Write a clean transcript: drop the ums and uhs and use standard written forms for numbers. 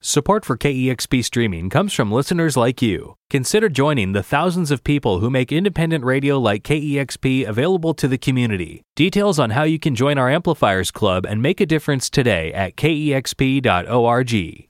Support for KEXP streaming comes from listeners like you. Consider joining the thousands of people who make independent radio like KEXP available to the community. Details on how you can join our Amplifiers Club and make a difference today at kexp.org.